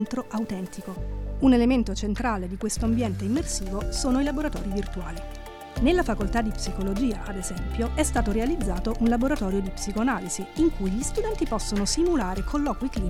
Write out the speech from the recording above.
incontro autentico. Un elemento centrale di questo ambiente immersivo sono i laboratori virtuali. Nella facoltà di psicologia, ad esempio, è stato realizzato un laboratorio di psicoanalisi in cui gli studenti possono simulare colloqui clinici